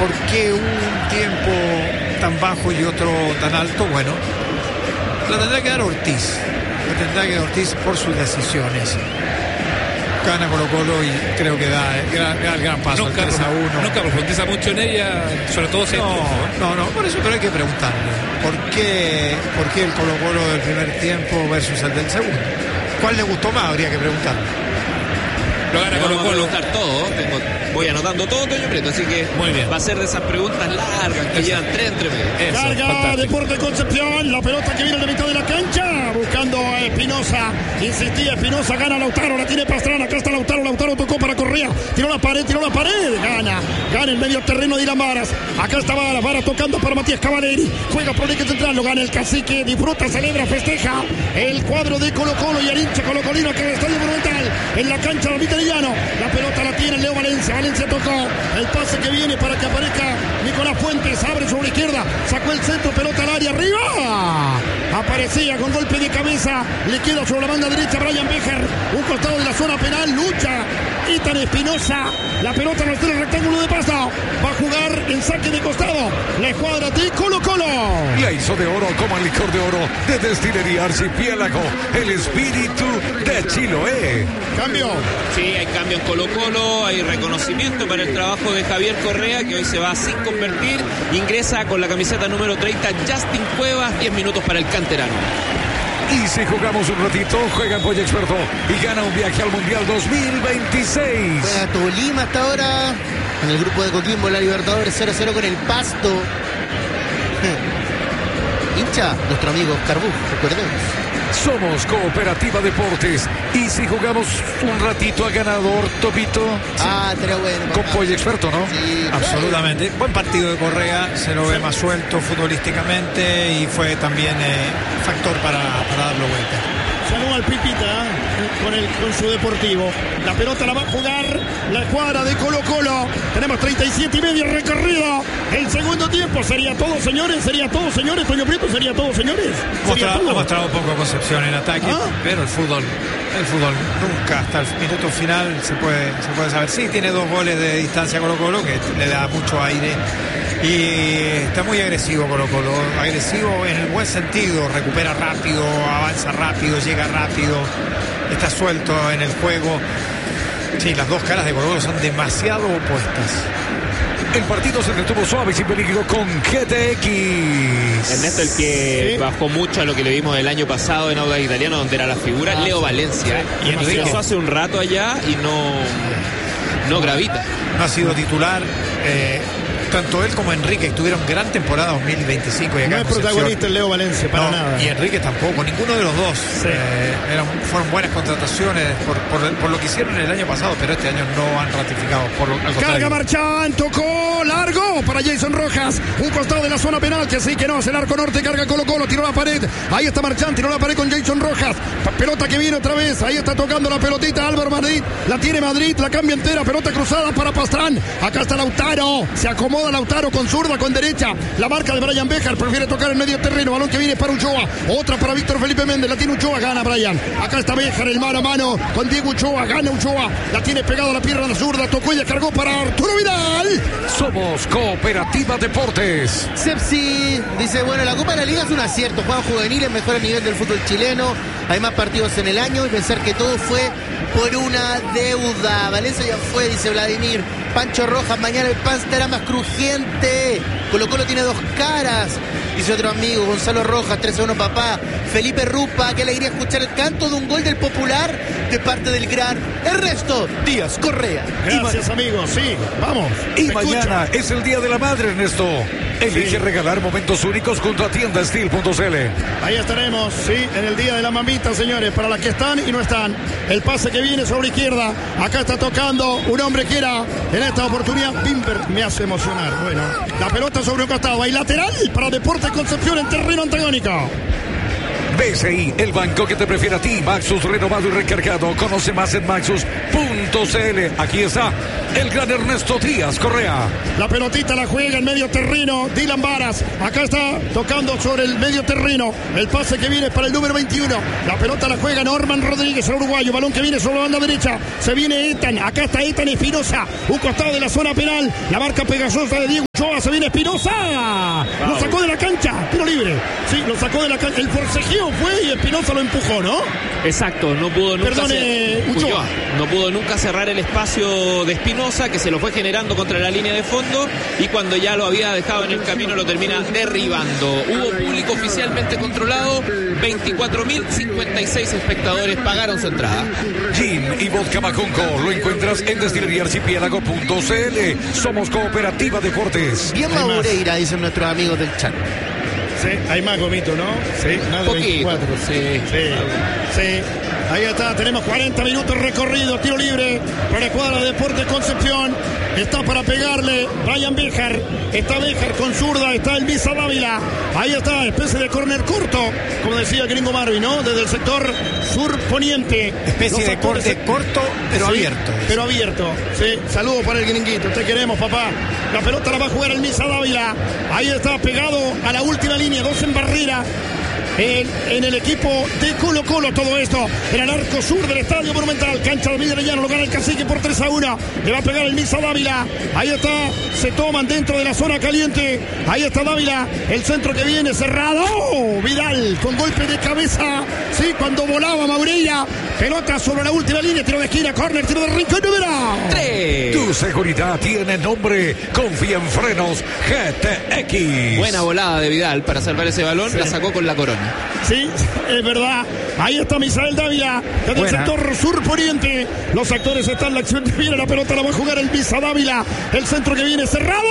¿por qué un tiempo tan bajo y otro tan alto? Bueno, la tendrá que dar Ortiz. La tendrá que dar Ortiz por sus decisiones. Gana Colo-Colo y creo que da el gran paso al 3-1. Nunca profundiza mucho en ella, sobre todo si no, por eso pero hay que preguntarle ¿por qué el Colo-Colo del primer tiempo versus el del segundo? ¿Cuál le gustó más? Habría que preguntarle. Lo gana Colo-Colo. Todo. Voy anotando todo, Toño Prieto, así que muy bien. Va a ser de esas preguntas largas que llevan 3 entre medio. Carga Deportes Concepción, la pelota que viene de mitad de la cancha, buscando a Espinosa, insistía Espinosa, gana Lautaro, la tiene Pastrana, acá está Lautaro tocó para Correa, tiró la pared, gana el medio terreno de Ilan Varas, acá está Varas tocando para Matías Cavaleri, juega por el eje central, lo gana el Cacique, disfruta, celebra, festeja el cuadro de Colo-Colo y el hincha colocolino que en el Estadio Monumental, en la cancha de Vitellano, la pelota la tiene Leo Valencia tocó, el pase que viene para que aparezca Nicolás Fuentes, abre sobre la izquierda, sacó el centro, pelota al área, arriba, aparecía con golpe de cabeza, le queda sobre la banda derecha Brian Becher, un costado de la zona penal, lucha Ethan Espinosa, la pelota en el rectángulo de paso, va a jugar en saque de costado, la escuadra de Colo-Colo. La hizo de oro como el licor de oro de Destilería Archipiélago, el espíritu de Chiloé. Cambio. Sí, hay cambio en Colo-Colo, hay reconocimiento para el trabajo de Javier Correa, que hoy se va sin convertir, ingresa con la camiseta número 30 Justin Cuevas, 10 minutos para el canterano. Y si jugamos un ratito, juega en Polla Experto y gana un viaje al Mundial 2026. Juega Tolima hasta ahora, en el grupo de Coquimbo, la Libertadores 0-0 con el Pasto. Hincha, nuestro amigo Oscar Buch, recordemos. Somos Cooperativa Deportes. Y si jugamos un ratito a ganador, Topito. Estaría bueno. Con Polla Experto, ¿no? Sí, absolutamente. Buen partido de Correa, se lo ve más suelto futbolísticamente y fue también factor para darlo vuelta. Salud al Pipita con su Deportivo. La pelota la va a jugar la escuadra de Colo-Colo. Tenemos 37 y medio recorrido. El segundo tiempo sería todo, señores. Toño Prieto, sería todo, señores. Ha mostrado poco Concepción en ataque, pero el fútbol nunca hasta el minuto final se puede saber. Sí, tiene 2 goles de distancia Colo-Colo que le da mucho aire. Y está muy agresivo Colo-Colo, agresivo en el buen sentido, recupera rápido, avanza rápido, llega rápido, está suelto en el juego. Sí, las dos caras de Colo-Colo son demasiado opuestas. El partido se retuvo suave y sin peligro con GTX. Ernesto, el que bajó mucho a lo que le vimos el año pasado en Audax Italiano, donde era la figura, Leo Valencia. Y empezó hace un rato allá y no gravita. No ha sido titular. Tanto él como Enrique tuvieron gran temporada 2025 y acá no es protagonista el Leo Valencia para nada. Y Enrique tampoco, ninguno de los dos. Fueron buenas contrataciones por lo que hicieron el año pasado, pero este año no han ratificado. Carga Marchán, tocó largo para Jason Rojas, un costado de la zona penal, que sí que no, es el arco norte, carga Colo-Colo, tiró la pared, ahí está Marchán, tiró la pared con Jason Rojas, pelota que viene otra vez, ahí está tocando la pelotita Álvaro Madrid, la tiene Madrid, la cambia entera, pelota cruzada para Pastrán, acá está Lautaro, se acomoda Lautaro con zurda, con derecha, la marca de Brian Becher, prefiere tocar en medio terreno, balón que viene para Uchoa, otra para Víctor Felipe Méndez, la tiene Uchoa, gana Brian, acá está Becher, el mano a mano con Diego Uchoa, gana Uchoa, la tiene pegado a la pierna de la zurda, tocó y descargó para Arturo Vidal. Somos Cooperativa Deportes. Sepsi dice, bueno, la Copa de la Liga es un acierto, juegan juveniles, mejor a nivel del fútbol chileno, hay más partidos en el año y pensar que todo fue por una deuda. Valencia ya fue, dice Vladimir. Pancho Rojas, mañana el pan estará más crujiente. Colo-Colo tiene 2 caras, dice otro amigo. Gonzalo Rojas, 3-1 papá. Felipe Rupa, qué alegría escuchar el canto de un gol del Popular de parte del gran Ernesto Díaz Correa. Gracias amigos, sí, vamos. Y mañana es el Día de la Madre, Ernesto. Elige regalar momentos únicos junto a tiendastil.cl. Ahí estaremos, sí, en el Día de la Mamita, señores, para las que están y no están. El pase que viene sobre izquierda, acá está tocando un hombre que era en esta oportunidad Bimber, me hace emocionar. Bueno, la pelota sobre un costado, hay lateral para Deportes Concepción en terreno antagónico. BCI, el banco que te prefiere a ti. Maxus renovado y recargado. Conoce más en maxus.cl. Aquí está el gran Ernesto Díaz Correa. La pelotita la juega en medio terreno Dylan Varas. Acá está tocando sobre el medio terreno. El pase que viene para el número 21. La pelota la juega Norman Rodríguez, el uruguayo. Balón que viene sobre la banda derecha. Se viene Ethan. Acá está Ethan Espinosa. Un costado de la zona penal. La marca pegajosa de Diego Ochoa. Se viene Espinosa. Lo sacó de la cancha. Tiro libre. Sí, lo sacó de la cancha. El forcejeo fue y Espinosa lo empujó, ¿no? Exacto, no pudo nunca Ulloa. No pudo nunca cerrar el espacio de Espinosa, que se lo fue generando contra la línea de fondo, y cuando ya lo había dejado en el camino lo termina derribando. Hubo público oficialmente controlado, 24.056 espectadores pagaron su entrada. Gin y vodka Maconco lo encuentras en destileriarcipiélago.cl. Somos Cooperativa Deportes. Bien Maureira, dicen nuestros amigos del chat. Sí, hay más gomito, ¿no? Sí, más de 24. Sí. Ahí está, tenemos 40 minutos recorridos, tiro libre para la escuadra de Deportes Concepción. Está para pegarle Brian Béjar. Está Béjar con zurda, está el Misa Dávila. Ahí está, especie de córner corto, como decía el gringo Marvin, ¿no? Desde el sector sur-poniente. Especie de corte corto, pero sí, abierto. Pero abierto, sí. Saludos para el gringuito, te queremos, papá. La pelota la va a jugar el Misa Dávila. Ahí está, pegado a la última línea, 2 en barrera. En el equipo de Colo Colo, todo esto en el arco sur del Estadio Monumental. Cancha de Midrallano, lo gana el Cacique por 3-1. Le va a pegar el Misa Dávila. Ahí está, se toman dentro de la zona caliente. Ahí está Dávila, el centro que viene cerrado. Vidal con golpe de cabeza, sí, cuando volaba Maureira. Pelota sobre la última línea, tiro de esquina, córner, tiro de rincón número 3. Tu seguridad tiene nombre. Confía en Frenos GTX. Buena volada de Vidal para salvar ese balón, la sacó con la corona. Sí, es verdad. Ahí está Misael Dávila, desde el sector sur-poniente. Los actores están, la acción que viene, la pelota la va a jugar el Misa Dávila. El centro que viene cerrado.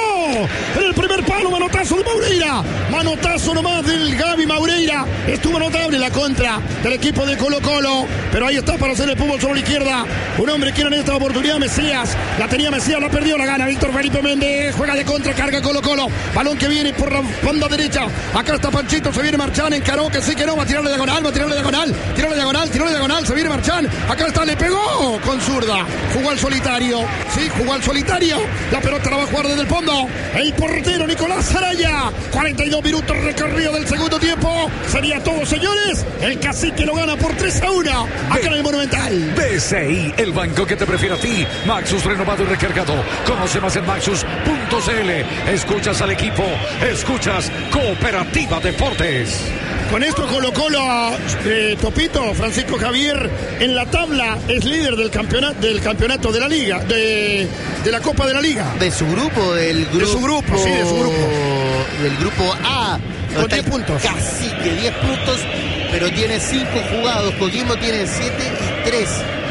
En el primer palo, manotazo de Maureira. Manotazo nomás del Gaby Maureira. Estuvo notable la contra del equipo de Colo Colo. Pero ahí está para hacer el fútbol sobre la izquierda. Un hombre que era en esta oportunidad Mesías. La tenía Mesías, la perdió, la gana Víctor Felipe Méndez. Juega de contra, carga Colo Colo. Balón que viene por la banda derecha. Acá está Panchito, se viene Marchán, encaró que sí que no, va a tirarle diagonal, tiró diagonal, se viene Marchán. Acá está, le pegó con zurda. Jugó al solitario. Sí, jugó al solitario. La pelota la va a jugar desde el fondo. El portero Nicolás Araya. 42 minutos recorrido del segundo tiempo. Sería todo, señores. El Cacique lo gana por 3-1. Acá en el Monumental. BCI, el banco que te prefiere a ti. Maxus renovado y recargado. Conoce más en maxus.cl. Escuchas al equipo. Escuchas Cooperativa Deportes. Con esto Colo Colo, Topito, Francisco Javier, en la tabla es líder del campeonato de la Liga, de la Copa de la Liga. De su grupo, de su grupo. Del grupo A. Con 10 puntos. Cacique, 10 puntos, pero tiene 5 jugados. Coquimbo tiene 7 y 3.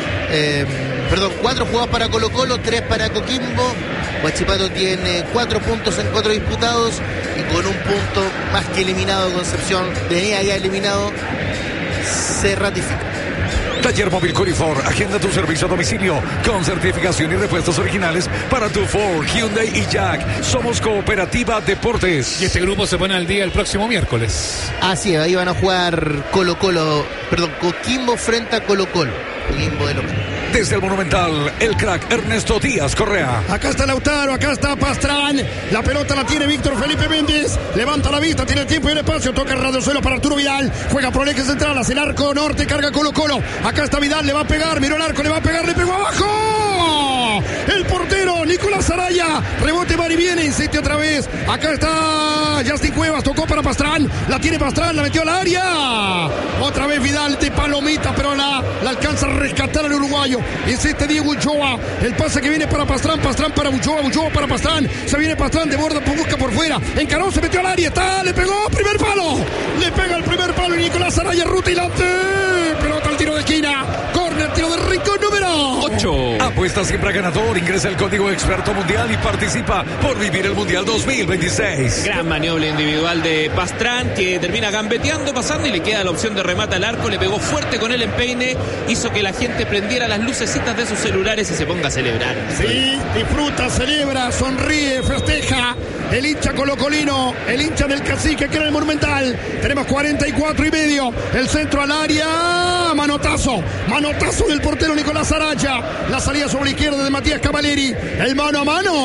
4 jugados para Colo Colo, 3 para Coquimbo. Huachipato tiene 4 puntos en 4 disputados y con un punto más que eliminado Concepción, venía ya eliminado, se ratifica. Taller Móvil Corifor, agenda tu servicio a domicilio con certificación y repuestos originales para tu Ford, Hyundai y Jack. Somos Cooperativa Deportes. Y este grupo se pone al día el próximo miércoles. Así es, ahí van a jugar Coquimbo frente a Colo Colo. Coquimbo de local. Desde el Monumental, el crack Ernesto Díaz Correa. Acá está Lautaro, acá está Pastrán. La pelota la tiene Víctor Felipe Méndez. Levanta la vista, tiene tiempo y el espacio. Toca el radiosuelo para Arturo Vidal. Juega por el eje central, hacia el arco norte, carga Colo Colo. Acá está Vidal, le va a pegar, miró el arco, le va a pegar, le pegó abajo. El portero Nicolás Araya. Rebote, va y viene, insiste otra vez. Acá está Justin Cuevas, tocó para Pastrán. La tiene Pastrán, la metió al área. Otra vez Vidal de palomita, pero la alcanza a rescatar al uruguayo. Insiste Diego Ochoa. El pase que viene para Pastrán, Pastrán para Ochoa, Ochoa para Pastrán. Se viene Pastrán, de borda, busca por fuera. Encaró, se metió al área, está, le pegó, primer palo. Le pega el primer palo y Nicolás Araya, ruta y lante. Pelota al tiro de esquina. Corner tiro de rincón número 8. Apuesta siempre a ganador. Ingresa el código Experto Mundial y participa por vivir el Mundial 2026. Gran maniobra individual de Pastrán, que termina gambeteando, pasando y le queda la opción de remate al arco. Le pegó fuerte con el empeine, hizo que la gente prendiera las lucecitas de sus celulares y se ponga a celebrar. Sí, disfruta, celebra, sonríe, festeja. El hincha colocolino, el hincha del Cacique, que era el Monumental. Tenemos 44 y medio. El centro al área. Manotazo del portero Nicolás Araya. La salida sobre la izquierda de Matías Cavalieri. El mano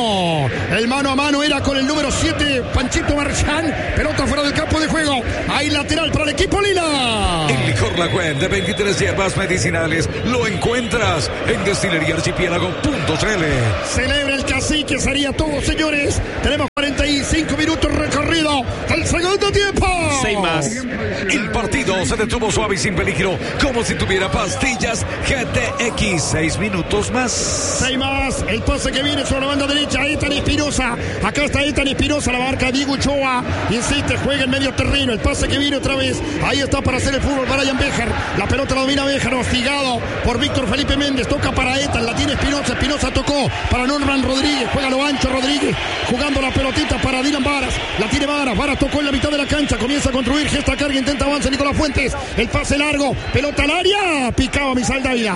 a mano era con el número 7, Panchito Marchán. Pelota fuera del campo de juego. Hay lateral para el equipo lila. El licor La Gwen de 23 hierbas medicinales lo encuentras en destileriaarchipiélago.cl. Celebra el Cacique, sería todo, señores. Tenemos 45 minutos recorrido del segundo tiempo. 6 más. El partido se detuvo suave y sin peligro, como si tuviera pastillas GTX. 6 minutos más. 6 más. El pase que viene sobre la banda derecha. Ethan Espinosa. Acá está Ethan Espinosa. La marca Diego Ochoa. Insiste, juega en medio terreno. El pase que viene otra vez. Ahí está para hacer el fútbol para Brian Béjar. La pelota la domina Béjar. Hostigado por Víctor Felipe Méndez. Toca para Ethan. La tiene Espinosa. Espinosa tocó para Norman Rodríguez. Juega lo ancho Rodríguez. Jugando la pelotita para Dylan Varas. La tiene Varas. Varas tocó en la mitad de la cancha. Comienza a construir. Gesta carga. Intenta avanza Nicolás Fuentes. El pase largo. Pelota al área. Picaba Misal Dávila.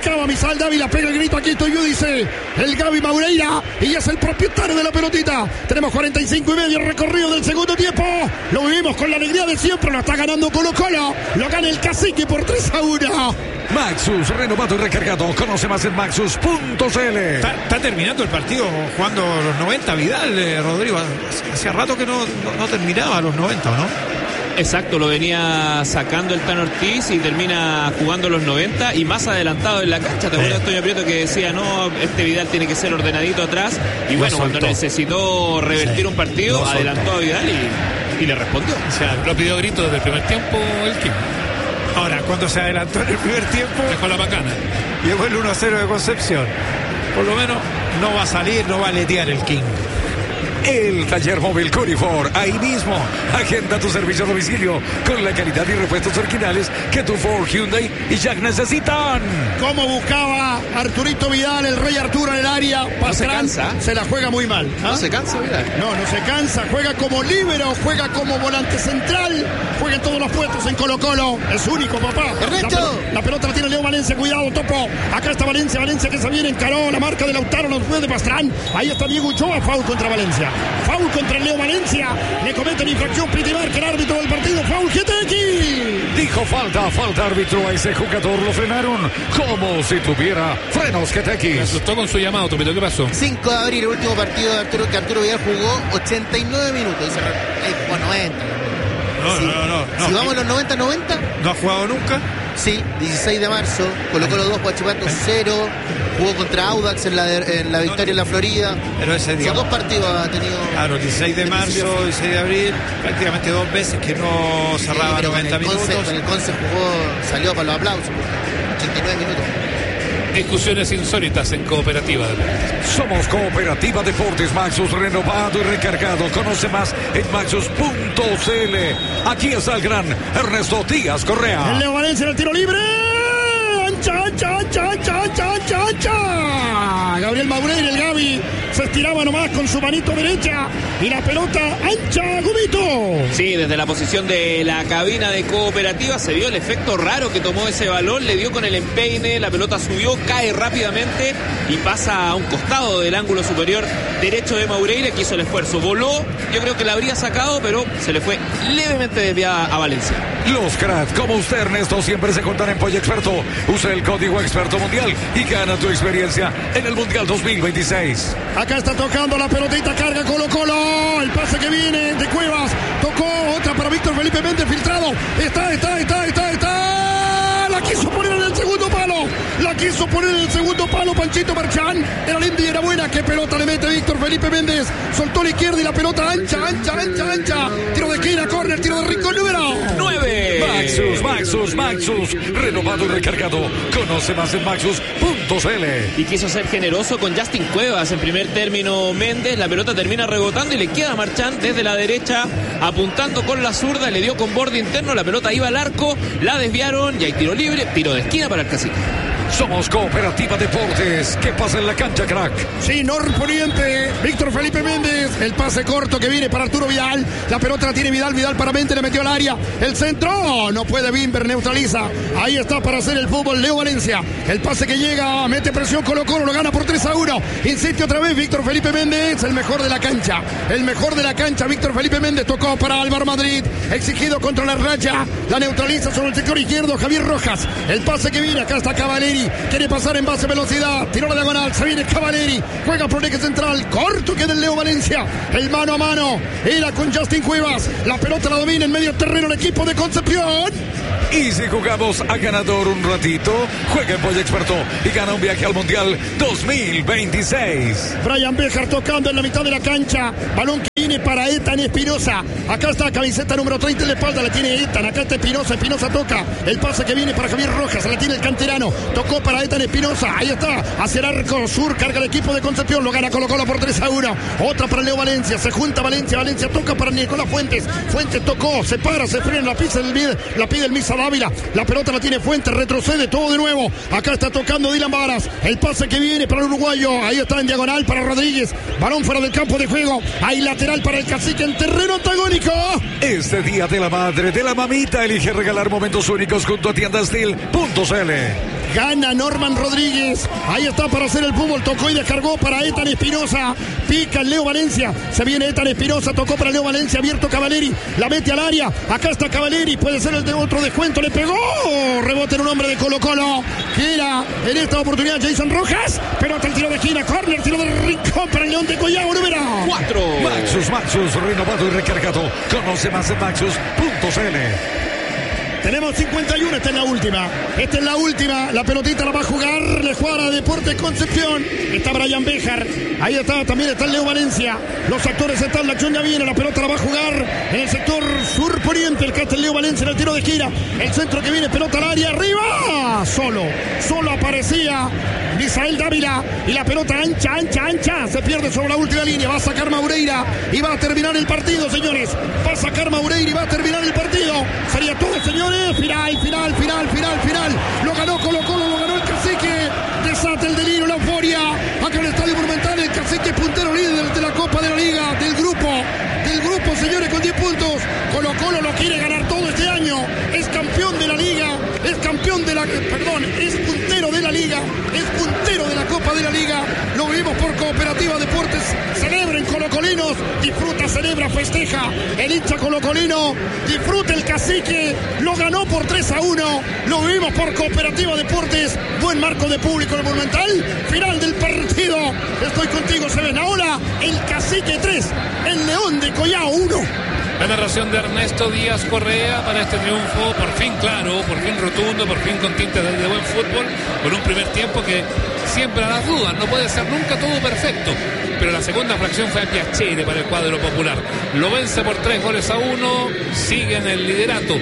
Pega el grito. Aquí estoy yo, dice el Gaby Maureira. Y es el propietario de la pelotita. Tenemos 45 y medio recorrido del segundo tiempo. Lo vivimos con la alegría de siempre. Lo está ganando Colo-Colo. Lo gana el Cacique por 3-1. Maxus, renovado y recargado. Conoce más en maxus.cl. Está terminando el partido jugando los 90 Vidal, Rodrigo. Hacía rato que no terminaba los 90, ¿o no? Exacto, lo venía sacando el Tan Ortiz y termina jugando los 90 y más adelantado en la cancha. ¿Te acuerdas, Toño Prieto, que decía, no, este Vidal tiene que ser ordenadito atrás? Y bueno, cuando necesitó revertir un partido, adelantó a Vidal y le respondió. O sea, lo pidió grito desde el primer tiempo el Kim. Ahora, cuando se adelantó en el primer tiempo, dejó la bacana. Llegó el 1-0 de Concepción. Por lo menos no va a salir, no va a letear el King. El taller móvil Curifor, ahí mismo. Agenda tu servicio a domicilio con la calidad y repuestos originales que tu Ford, Hyundai y Jack necesitan. Como buscaba Arturito Vidal, el rey Arturo en el área. Pastrán se la juega muy mal. No se cansa Vidal. No se cansa. Juega como líbero, juega como volante central. Juega en todos los puestos en Colo-Colo. Es único, papá. La pelota la tiene Leo Valencia. Cuidado, Topo. Acá está Valencia que se viene, encaró la marca de Lautaro, no puede de Pastrán. Ahí está Diego Ochoa, foul contra Valencia. Foul contra el Leo Valencia. Le cometen infracción Pitibar, que el árbitro del partido. Foul GTX. Dijo falta árbitro a ese jugador. Lo frenaron como si tuviera frenos GTX. Me asustó con su llamado, Topito. ¿Qué pasó? 5 de abril, el último partido de Arturo Vidal jugó 89 minutos. Dice, por 90. No. Si vamos a los 90. ¿No ha jugado nunca? Sí, 16 de marzo, colocó los 2, Huachipato 0, jugó contra Audax en la victoria en la Florida. Pero ese día. Son 2 partidos ha tenido. Claro, 16 de marzo, 16 de abril, prácticamente 2 veces que no cerraba 90 minutos. Con el Conce jugó, salió para los aplausos, 89 minutos. Discusiones insólitas en Cooperativa Deportes. Somos Cooperativa Deportes. Maxus, renovado y recargado. Conoce más en maxus.cl. Aquí está el gran Ernesto Díaz Correa. El Leo Valencia en el tiro libre. Ancha. Gabriel Maureira, el Gaby, se estiraba nomás con su manito derecha y la pelota ancha, Gubito. Sí, desde la posición de la cabina de Cooperativa se vio el efecto raro que tomó ese balón, le dio con el empeine, la pelota subió, cae rápidamente y pasa a un costado del ángulo superior derecho de Maureira, que hizo el esfuerzo, voló, yo creo que la habría sacado, pero se le fue levemente desviada a Valencia. Los cracks como usted, Ernesto, siempre se contan en Pollo Experto. Usa el código Experto Mundial y gana tu experiencia en el Mundial 2026. Acá está tocando la pelotita, carga Colo-Colo. El pase que viene de Cuevas. Tocó otra para Víctor Felipe Méndez, filtrado. Está. La quiso poner en el segundo palo. Panchito Marchán. Era linda y era buena. Qué pelota le mete Víctor Felipe Méndez. Soltó la izquierda y la pelota ancha. Tiro de esquina, córner, tiro de rincón número 9. Maxus. Renovado y recargado. Conoce más en maxus.cl. Y quiso ser generoso con Justin Cuevas. En primer término Méndez, la pelota termina rebotando y le queda a Marchán desde la derecha, apuntando con la zurda, le dio con borde interno, la pelota iba al arco, la desviaron y hay tiro libre, tiro de esquina para el Cacique. Somos Cooperativa Deportes. ¿Qué pasa en la cancha, crack? Sí, norponiente. Víctor Felipe Méndez. El pase corto que viene para Arturo Vidal. La pelota la tiene Vidal. Vidal para Méndez. Le metió al área. El centro. No puede Bimber. Neutraliza. Ahí está para hacer el fútbol Leo Valencia. El pase que llega. Mete presión. Colo-Colo. Lo gana por 3-1. Insiste otra vez Víctor Felipe Méndez. El mejor de la cancha. El mejor de la cancha. Víctor Felipe Méndez tocó para Álvaro Madrid. Exigido contra la raya. La neutraliza sobre el sector izquierdo. Javier Rojas. El pase que viene. Acá está Cavaleri. Quiere pasar en base velocidad. Tiró la diagonal. Se viene Cavaleri. Juega por el eje central. Corto queda el Leo Valencia. El mano a mano. Era con Justin Cuevas. La pelota la domina en medio terreno el equipo de Concepción. Y si jugamos a ganador un ratito, juega en Polla Experto y gana un viaje al Mundial 2026. Brian Béjar tocando en la mitad de la cancha. Balón que viene para Ethan Espinosa. Acá está camiseta número 30 en la espalda. La tiene Ethan. Acá está Espinosa. Espinosa toca. El pase que viene para Javier Rojas. La tiene el canterano. Tocó para Ethan Espinosa. Ahí está. Hacia el arco sur. Carga el equipo de Concepción. Lo gana Colo-Colo por 3-1. Otra para Leo Valencia. Se junta Valencia. Valencia toca para Nicolás Fuentes. Fuentes tocó. Se para. Se frena. La pide el Misa Dávila. La pelota la tiene Fuentes. Retrocede todo de nuevo. Acá está tocando Dylan Varas. El pase que viene para el uruguayo. Ahí está en diagonal para Rodríguez. Balón fuera del campo de juego. Hay lateral para el Cacique en terreno antagónico. Este día de la madre, de la mamita, elige regalar momentos únicos junto a tiendastil.cl. Gana Norman Rodríguez. Ahí está para hacer el fútbol. Tocó y descargó para Ethan Espinosa. Pica el Leo Valencia. Se viene Ethan Espinosa. Tocó para Leo Valencia. Abierto Cavaleri. La mete al área. Acá está Cavaleri. Puede ser el de otro descuento. Le pegó. Rebote en un hombre de Colo-Colo. Que era en esta oportunidad Jason Rojas. Pelota el tiro de esquina. Corner. Tiro del rincón para el León de Collao. Número 4. Maxus, renovado y recargado. Conoce más en maxus.cl. Tenemos 51, esta es la última. Esta es la última. La pelotita la va a jugar. Le juega a Deportes Concepción. Está Brian Béjar. Ahí está, también está el Leo Valencia. Los actores están, la acción ya viene. La pelota la va a jugar en el sector sur poniente. El Castel Leo Valencia en el tiro de esquina. El centro que viene, pelota al área. Arriba. Solo aparecía Misael Dávila. Y la pelota ancha. Se pierde sobre la última línea. Va a sacar Maureira. Y va a terminar el partido, señores. Va a sacar Maureira y va a terminar el partido. Sería todo, señores. Final. Lo ganó Colo-Colo, lo ganó el Cacique. Desata el delirio, la euforia. Acá en el Estadio Monumental, el Cacique puntero líder de la Copa de la Liga, del grupo, señores, con 10 puntos. Colo-Colo lo quiere ganar todo este año. Es campeón de la Liga. Es puntero de la Liga. Es puntero de la Copa de la Liga. Lo vivimos por Cooperativa Deportes. Celebren colocolinos. Disfruta, celebra, festeja. El hincha colocolino. Disfruta el Cacique. Lo ganó por 3-1. Lo vivimos por Cooperativa Deportes. Buen marco de público en el Monumental. Final del partido. Estoy contigo, se ven ahora. El Cacique 3. El León de Collao 1. La narración de Ernesto Díaz Correa para este triunfo, por fin claro, por fin rotundo, por fin con tintes de buen fútbol, con un primer tiempo que siempre a las dudas, no puede ser nunca todo perfecto, pero la segunda fracción fue a piacere para el cuadro popular. Lo vence por 3-1, sigue en el liderato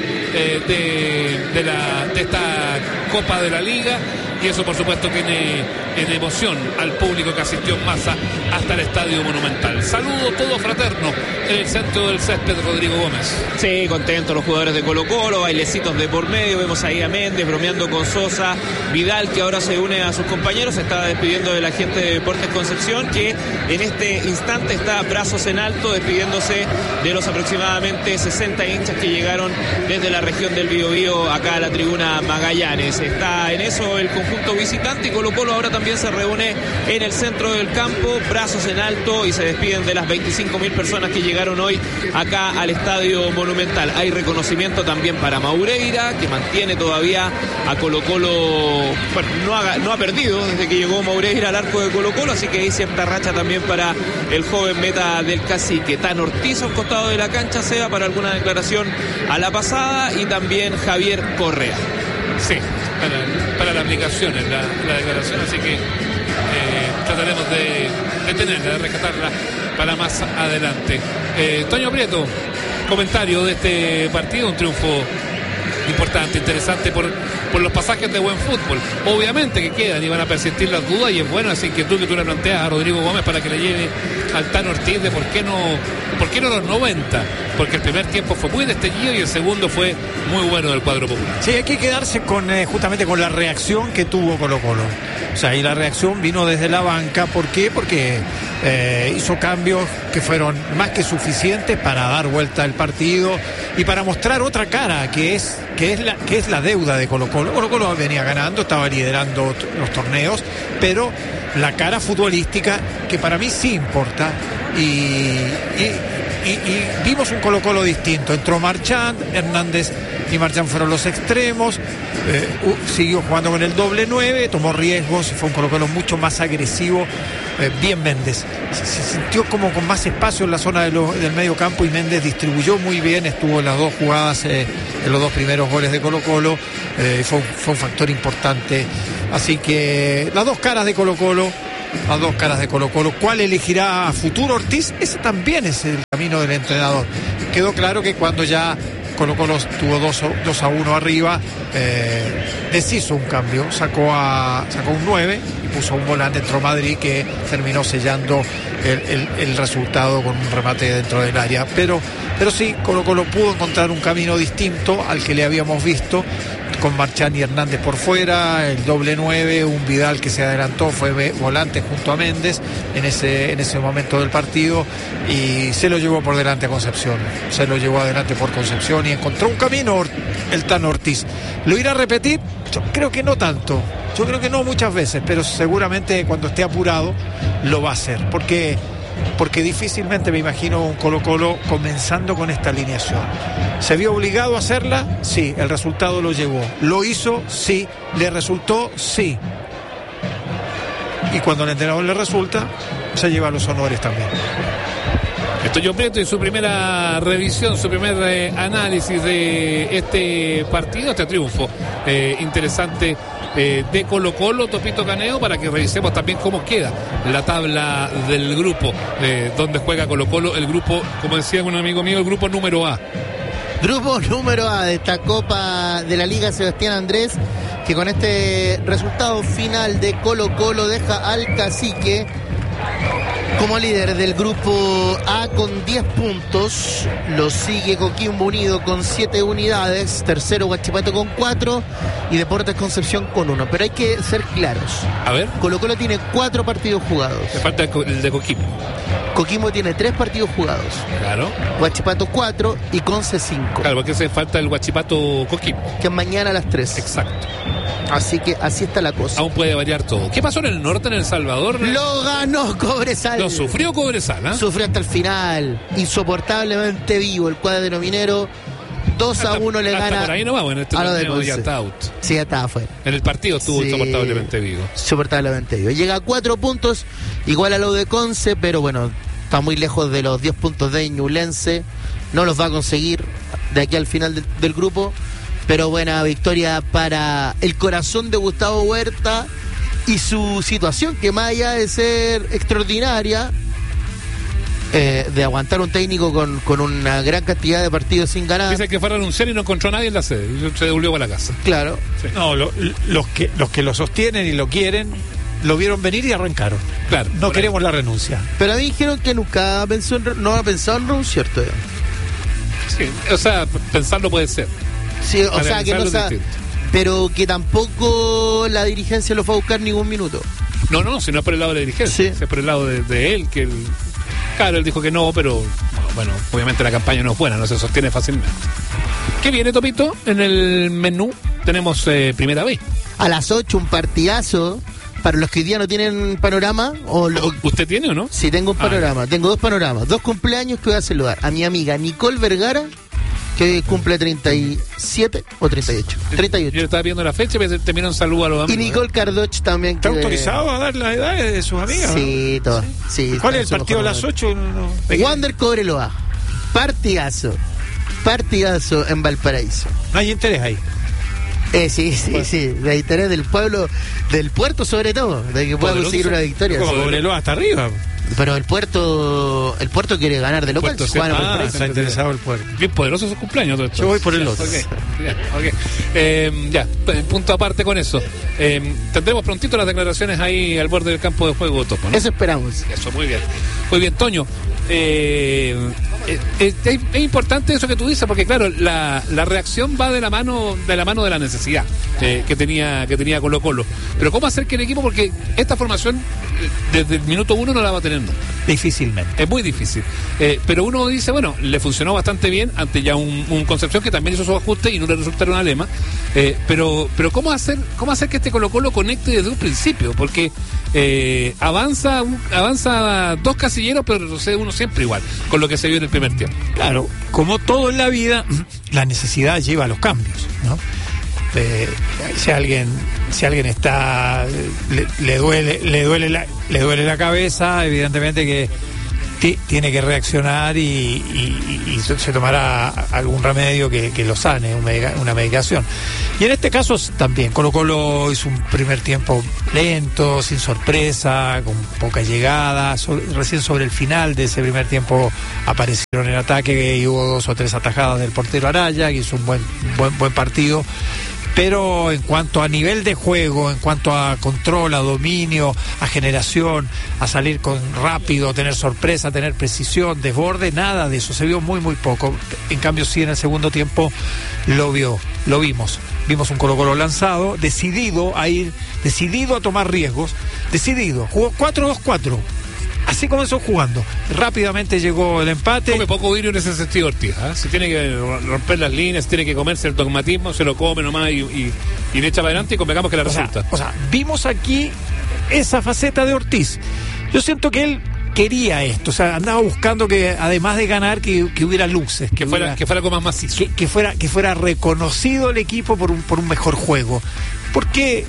de esta Copa de la Liga. Y eso, por supuesto, tiene en emoción al público que asistió en masa hasta el Estadio Monumental. Saludo todo fraterno en el centro del césped, Rodrigo Gómez. Sí, contentos los jugadores de Colo-Colo, bailecitos de por medio. Vemos ahí a Méndez bromeando con Sosa. Vidal, que ahora se une a sus compañeros, se está despidiendo de la gente de Deportes Concepción, que en este instante está brazos en alto, despidiéndose de los aproximadamente 60 hinchas que llegaron desde la región del Biobío acá a la tribuna Magallanes. Está en eso el conjunto visitante y Colo-Colo ahora también se reúne en el centro del campo, brazos en alto, y se despiden de las 25.000 personas que llegaron hoy acá al Estadio Monumental. Hay reconocimiento también para Maureira, que mantiene todavía a Colo-Colo, bueno, no ha perdido desde que llegó Maureira al arco de Colo-Colo, así que hay cierta racha también para el joven meta del Cacique. Tan Ortiz, al costado de la cancha, Seba, para alguna declaración a la pasada, y también Javier Correa. Sí, para la aplicación en la declaración, así que trataremos de tenerla, de rescatarla para más adelante. Toño Prieto, comentario de este partido, un triunfo importante, interesante por los pasajes de buen fútbol. Obviamente que quedan y van a persistir las dudas, y es bueno esa inquietud que tú le planteas a Rodrigo Gómez para que le lleve al Tan Ortiz de por qué no los 90. porque el primer tiempo fue muy destellido y el segundo fue muy bueno del cuadro popular. Sí, hay que quedarse con justamente con la reacción que tuvo Colo-Colo. O sea, y la reacción vino desde la banca. ¿Por qué? Porque hizo cambios que fueron más que suficientes para dar vuelta al partido y para mostrar otra cara, que es la deuda de Colo-Colo. Colo-Colo venía ganando, estaba liderando los torneos, pero la cara futbolística, que para mí sí importa, y vimos un Colo-Colo distinto. Entró Marchand, Hernández y Marchand fueron los extremos, siguió jugando con el doble 9, tomó riesgos, fue un Colo-Colo mucho más agresivo. Bien Méndez, se sintió como con más espacio en la zona del medio campo, y Méndez distribuyó muy bien, estuvo en las dos jugadas, en los dos primeros goles de Colo-Colo, fue un factor importante. Así que las dos caras de Colo-Colo. ¿Cuál elegirá a futuro Ortiz? Ese también es el camino del entrenador. Quedó claro que cuando ya Colo-Colo tuvo 2-1 arriba, deshizo un cambio, sacó un 9 y puso un volante, entró Madrid, que terminó sellando el resultado con un remate dentro del área. Pero sí, Colo-Colo pudo encontrar un camino distinto al que le habíamos visto, con Marchand y Hernández por fuera, el doble 9, un Vidal que se adelantó, fue volante junto a Méndez en ese momento del partido, y se lo llevó por delante a Concepción, y encontró un camino el Tano Ortiz. ¿Lo irá a repetir? Yo creo que no tanto, yo creo que no muchas veces, pero seguramente cuando esté apurado lo va a hacer, porque difícilmente me imagino un Colo-Colo comenzando con esta alineación. ¿Se vio obligado a hacerla? Sí. ¿El resultado lo llevó? ¿Lo hizo? Sí. ¿Le resultó? Sí. Y cuando al entrenador le resulta, se lleva los honores también. Toño Prieto, en su primera revisión, su primer análisis de este partido, este triunfo interesante de Colo-Colo, Topito Caneo, para que revisemos también cómo queda la tabla del grupo donde juega Colo-Colo, el grupo, como decía un amigo mío, el grupo número A. Grupo número A de esta Copa de la Liga Sebastián Andrés, que con este resultado final de Colo-Colo deja al Cacique como líder del grupo A con 10 puntos. Lo sigue Coquimbo Unido con 7 unidades. Tercero Huachipato con 4 y Deportes Concepción con 1. Pero hay que ser claros. A ver. Colo-Colo tiene 4 partidos jugados. Me falta el de Coquimbo. Coquimbo tiene 3 partidos jugados. Claro. Huachipato 4 y Conce 5. Claro, porque se falta el Huachipato Coquimbo, que es mañana a las 3. Exacto. Así que así está la cosa. Aún puede variar todo. ¿Qué pasó en el norte, en El Salvador? Lo ganó Cobresal. Lo sufrió Cobresal, ¿eh? Sufrió hasta el final. Insoportablemente vivo el cuadro minero. 2-1 le gana. Por ahí no vamos, en este torneo ya está out. Sí, ya estaba afuera. En el partido estuvo insoportablemente vivo. Insoportablemente vivo. Llega a 4 puntos, igual a lo de Conce, pero bueno, está muy lejos de los 10 puntos de Ñublense. No los va a conseguir de aquí al final del grupo. Pero buena victoria para el corazón de Gustavo Huerta y su situación, que más allá de ser extraordinaria, de aguantar un técnico con una gran cantidad de partidos sin ganar. Dice que fue a renunciar y no encontró a nadie en la sede. Se devolvió para la casa. Claro. Sí. No, los que lo sostienen y lo quieren, lo vieron venir y arrancaron. Claro. No queremos la renuncia. Pero a mí dijeron que nunca no ha pensado en renunciar todavía. Sí, o sea, pensarlo puede ser. Sí, o sea, que no sabe, pero que tampoco la dirigencia lo fue a buscar ningún minuto. No, si no es por el lado de la dirigencia, es por el lado de él, que claro, él dijo que no, pero bueno, obviamente la campaña no es buena, no se sostiene fácilmente. ¿Qué viene, Topito? En el menú tenemos Primera B. A las 8, un partidazo. Para los que hoy día no tienen panorama. ¿Usted tiene o no? Sí, tengo un panorama. Tengo 2 panoramas. 2 cumpleaños que voy a saludar. A mi amiga Nicole Vergara, que cumple 37 o 38. 38. Yo estaba viendo la fecha y te miro un saludo a los amigos. Y Nicole Cardoch también. ¿Está autorizado a dar las edades de sus amigas? Sí, ¿no? todas. Sí, ¿Cuál es el partido a las 8? Wander Cobreloa. Partidazo en Valparaíso. ¿No hay interés ahí? Sí. De interés del pueblo, del puerto sobre todo, de que pueda conseguir una victoria. Como Cobreloa hasta arriba. Pero el puerto quiere ganar de local. Está interesado el puerto. Bien poderoso su cumpleaños. Todo esto. Yo voy por el otro. Ya, punto aparte con eso. Tendremos prontito las declaraciones ahí al borde del campo de juego, Topo, ¿no? Eso esperamos. Eso, muy bien. Muy bien, Toño. Es importante eso que tú dices, porque claro, la reacción va de la mano de la necesidad que tenía Colo-Colo. Pero ¿cómo hacer que el equipo, porque esta formación desde el minuto 1 no la va a tener nunca? Difícilmente. Es muy difícil. Pero uno dice, bueno, le funcionó bastante bien ante ya un Concepción que también hizo su ajuste y no le resultaron a Lema. Pero ¿cómo hacer que este Colo-Colo conecte desde un principio? Porque avanza 2 casilleros, pero retrocede uno siempre igual, con lo que se vio en el primer tiempo. Claro, como todo en la vida, la necesidad lleva a los cambios, ¿no? Si alguien está le duele la cabeza, evidentemente que tiene que reaccionar y se tomará algún remedio que lo sane, una medicación. Y en este caso también Colo-Colo hizo un primer tiempo lento, sin sorpresa, con poca llegada. Recién sobre el final de ese primer tiempo aparecieron en ataque y hubo 2 o 3 atajadas del portero Araya, que hizo un buen partido. Pero en cuanto a nivel de juego, en cuanto a control, a dominio, a generación, a salir rápido, a tener sorpresa, a tener precisión, desborde, nada de eso, se vio muy poco. En cambio sí, en el segundo tiempo lo vimos. Vimos un Colo-Colo lanzado, decidido a tomar riesgos, jugó 4-2-4. Así comenzó jugando. Rápidamente llegó el empate. Come poco vidrio en ese sentido Ortiz, ¿eh? Si tiene que romper las líneas, tiene que comerse el dogmatismo, se lo come nomás y le echa para adelante y convengamos que le resulta. O sea, vimos aquí esa faceta de Ortiz. Yo siento que él quería esto, o sea, andaba buscando que además de ganar que hubiera luces, que fuera algo más macizo, que fuera reconocido el equipo por un mejor juego. Porque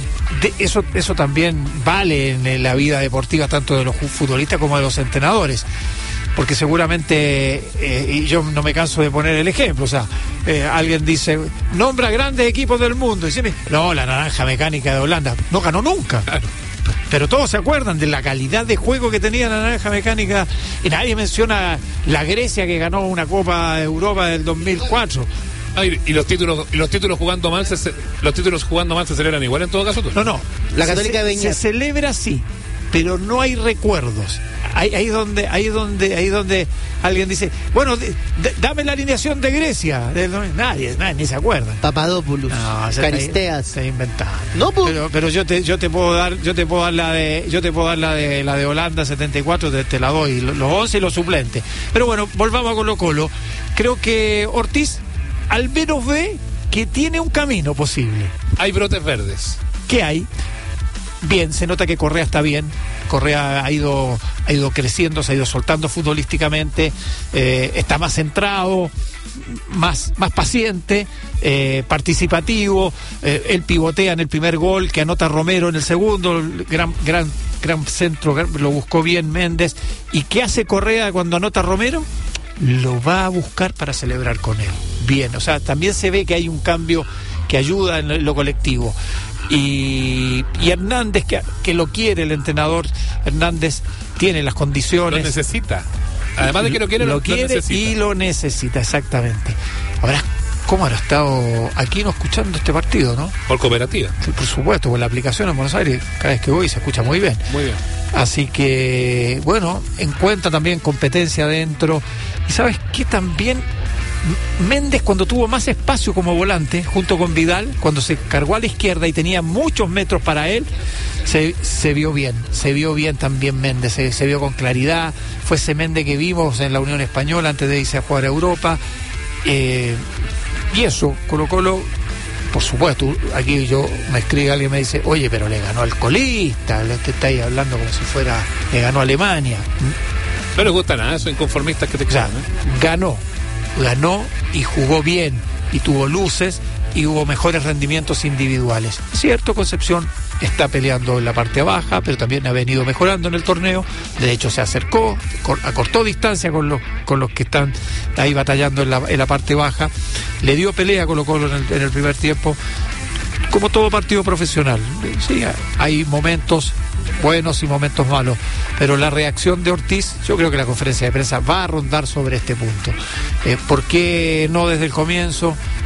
eso también vale en la vida deportiva, tanto de los futbolistas como de los entrenadores, porque seguramente y yo no me canso de poner el ejemplo, o sea, alguien dice, nombra grandes equipos del mundo, y dice, no, la Naranja Mecánica de Holanda no ganó nunca. Claro. Pero todos se acuerdan de la calidad de juego que tenía la Naranja Mecánica, y nadie menciona la Grecia que ganó una Copa de Europa del 2004. Y los títulos jugando mal se celebran igual en todo caso. No. La Católica de Beñat se celebra sí, pero no hay recuerdos. Ahí donde alguien dice, bueno, dame la alineación de Grecia. Nadie ni se acuerda. Papadopoulos, Caristeas. Se inventaron. No, pues. Pero yo te puedo dar la de Holanda 74, te la doy, los 11 y los suplentes. Pero bueno, volvamos a Colo-Colo. Creo que Ortiz al menos ve que tiene un camino posible. Hay brotes verdes. ¿Qué hay? Bien, se nota que Correa está bien. Correa ha ido creciendo, se ha ido soltando futbolísticamente, está más centrado, más paciente, participativo. Él pivotea en el primer gol, que anota Romero en el segundo, gran centro, lo buscó bien Méndez. ¿Y qué hace Correa cuando anota Romero? Lo va a buscar para celebrar con él. Bien, o sea, también se ve que hay un cambio que ayuda en lo colectivo. Y Hernández, que lo quiere el entrenador, Hernández tiene las condiciones. Lo necesita. Además de que lo quiere, lo necesita. Y lo necesita, exactamente. ¿Cómo habrá estado aquí no escuchando este partido, no? Por Cooperativa. Sí, por supuesto, por la aplicación en Buenos Aires, cada vez que voy se escucha muy bien. Muy bien. Así que, bueno, encuentra también competencia adentro. Y ¿sabes qué? También Méndez, cuando tuvo más espacio como volante, junto con Vidal, cuando se cargó a la izquierda y tenía muchos metros para él, se vio bien también Méndez, se vio con claridad. Fue ese Méndez que vimos en la Unión Española antes de irse a jugar a Europa. Y eso, Colo-Colo, por supuesto, aquí me escribe alguien y me dice, oye, pero le ganó al colista, te estáis hablando como si le ganó a Alemania. No les gusta nada, esos inconformistas que te crean, ganó y jugó bien, y tuvo luces, y hubo mejores rendimientos individuales. Es cierto, Concepción está peleando en la parte baja, pero también ha venido mejorando en el torneo. De hecho, se acercó, acortó distancia con los que están ahí batallando en la parte baja. Le dio pelea a Colo-Colo en el primer tiempo, como todo partido profesional. Sí, hay momentos buenos y momentos malos, pero la reacción de Ortiz, yo creo que la conferencia de prensa va a rondar sobre este punto. ¿Por qué no desde el comienzo?